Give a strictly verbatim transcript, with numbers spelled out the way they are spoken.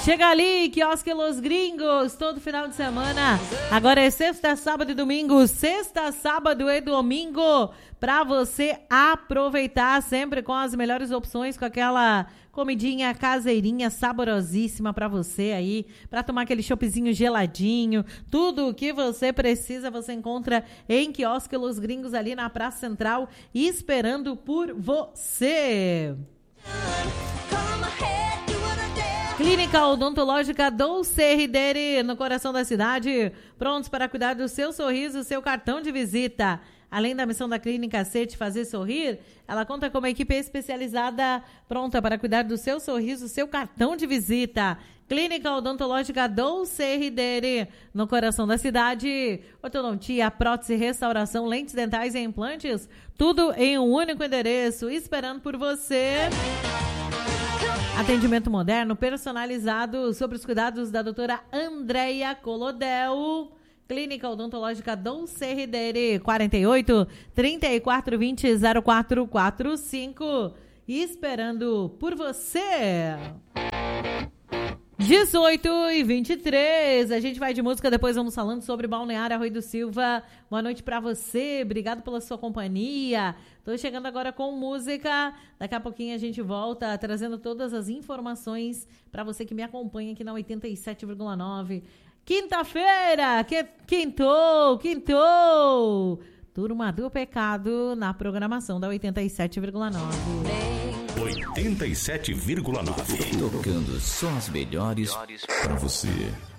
Chega ali, Quiosque Los Gringos, todo final de semana. Agora é sexta, sábado e domingo. Sexta, sábado e domingo. Pra você aproveitar sempre com as melhores opções, com aquela comidinha caseirinha saborosíssima pra você aí, pra tomar aquele choppzinho geladinho. Tudo o que você precisa você encontra em Quiosque Los Gringos ali na Praça Central, esperando por você. Clínica Odontológica Dolce Ridere, no coração da cidade, prontos para cuidar do seu sorriso, seu cartão de visita. Além da missão da clínica ser te fazer sorrir, ela conta com uma equipe especializada pronta para cuidar do seu sorriso, seu cartão de visita. Clínica Odontológica Dolce Ridere, no coração da cidade. Ortodontia, prótese, restauração, lentes dentais e implantes, tudo em um único endereço, esperando por você. Atendimento moderno, personalizado, sobre os cuidados da doutora Andréia Colodel. Clínica Odontológica Dolce Ridere, quarenta e oito, trinta e quatro, vinte, zero quatro quatro cinco. Esperando por você. dezoito e vinte e três. A gente vai de música, depois vamos falando sobre Balneário Arroio do Silva. Boa noite pra você, obrigado pela sua companhia. Tô chegando agora com música. Daqui a pouquinho a gente volta trazendo todas as informações pra você que me acompanha aqui na oitenta e sete vírgula nove. Quinta-feira, que, quintou, quintou. Turma do Pecado na programação da oitenta e sete vírgula nove. oitenta e sete vírgula nove. Tocando só as melhores pra você.